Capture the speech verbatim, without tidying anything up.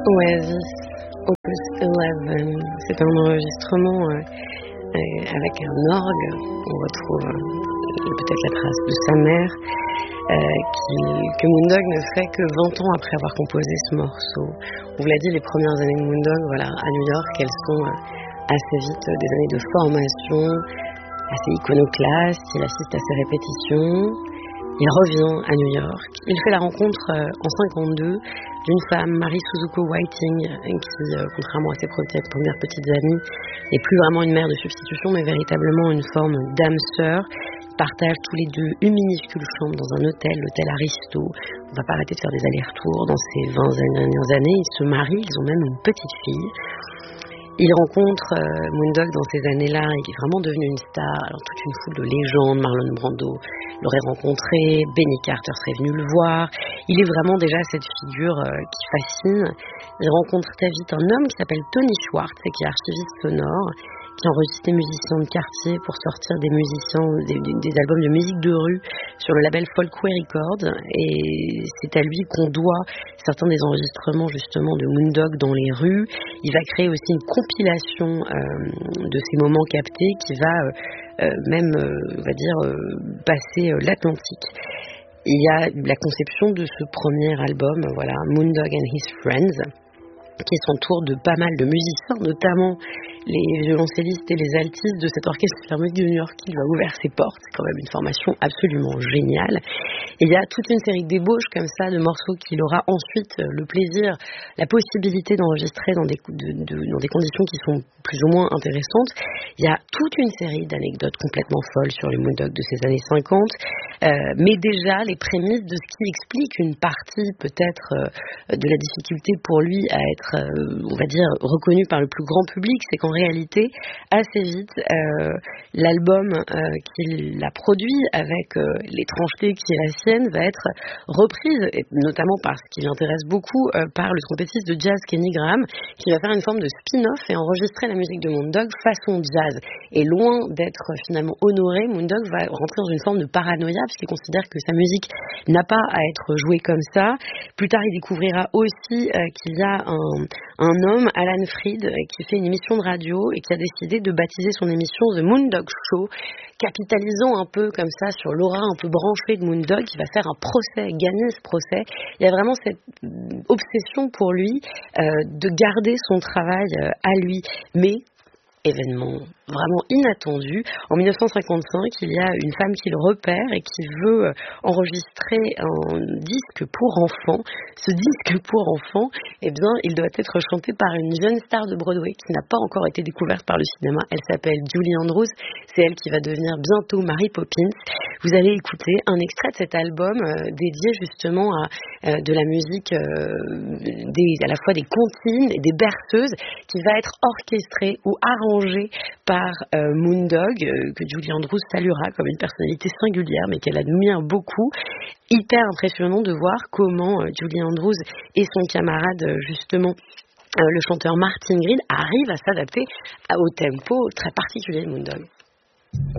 Oasis, Opus onze. C'est un enregistrement euh, euh, avec un orgue. On retrouve euh, peut-être la trace de sa mère, euh, qui, que Moondog ne fait que vingt ans après avoir composé ce morceau. On vous l'a dit, les premières années de Moondog, voilà, à New York, elles sont euh, assez vite euh, des années de formation, assez iconoclastes. Il assiste à ses répétitions. Il revient à New York. Il fait la rencontre euh, en cinquante-deux d'une femme, Mary Suzuko Whiting, euh, qui, euh, contrairement à ses premières, premières petites amies, n'est plus vraiment une mère de substitution, mais véritablement une forme d'âme sœur. Ils partagent tous les deux une minuscule chambre dans un hôtel, l'hôtel Aristo. On ne va pas arrêter de faire des allers-retours dans ces vingt dernières années. Ils se marient, ils ont même une petite fille. Il rencontre euh, Moondog dans ces années-là, il est vraiment devenu une star. Alors toute une foule de légendes, Marlon Brando l'aurait rencontré, Benny Carter serait venu le voir. Il est vraiment déjà cette figure euh, qui fascine. Il rencontre très vite un homme qui s'appelle Tony Schwartz, qui est archiviste sonore, qui enregistre des musiciens de quartier pour sortir des musiciens, des, des albums de musique de rue sur le label Folkway Records. Et c'est à lui qu'on doit certains des enregistrements justement de Moondog dans les rues. Il va créer aussi une compilation euh, de ces moments captés qui va euh, euh, même, euh, on va dire, euh, passer euh, l'Atlantique. Il y a la conception de ce premier album, voilà, Moondog and His Friends, qui s'entoure de pas mal de musiciens, notamment les violoncellistes et les altistes de cet orchestre philharmonique de New York qui lui a ouvert ses portes. C'est quand même une formation absolument géniale. Et il y a toute une série d'ébauches comme ça, de morceaux qu'il aura ensuite le plaisir, la possibilité d'enregistrer dans des, de, de, dans des conditions qui sont plus ou moins intéressantes. Il y a toute une série d'anecdotes complètement folles sur les Moondog de ces années cinquante, euh, mais déjà les prémices de ce qui explique une partie peut-être euh, de la difficulté pour lui à être, euh, on va dire, reconnu par le plus grand public, c'est qu'en réalité, assez vite, euh, l'album euh, qu'il a produit avec euh, l'étrangeté qui est la sienne va être reprise, et notamment parce qu'il intéresse beaucoup euh, par le trompettiste de jazz Kenny Graham, qui va faire une forme de spin-off et enregistrer la musique de Moondog façon jazz. Et loin d'être finalement honoré, Moondog va rentrer dans une forme de paranoïa puisqu'il considère que sa musique n'a pas à être jouée comme ça. Plus tard, il découvrira aussi euh, qu'il y a un, un homme, Alan Freed, euh, qui fait une émission de radio et qui a décidé de baptiser son émission The Moondog Show, capitalisant un peu comme ça sur l'aura un peu branchée de Moondog, qui va faire un procès, gagner ce procès. Il y a vraiment cette obsession pour lui euh, de garder son travail euh, à lui. Mais événement vraiment inattendu. En dix-neuf cent cinquante-cinq, il y a une femme qui le repère et qui veut enregistrer un disque pour enfants. Ce disque pour enfants, eh bien, il doit être chanté par une jeune star de Broadway qui n'a pas encore été découverte par le cinéma. Elle s'appelle Julie Andrews. C'est elle qui va devenir bientôt Mary Poppins. Vous allez écouter un extrait de cet album euh, dédié justement à euh, de la musique, euh, des, à la fois des comptines et des berceuses, qui va être orchestrée ou arrangée par euh, Moondog, euh, que Julie Andrews saluera comme une personnalité singulière, mais qu'elle admire beaucoup. Hyper impressionnant de voir comment euh, Julie Andrews et son camarade, euh, justement, euh, le chanteur Martin Green, arrivent à s'adapter au tempo très particulier de Moondog.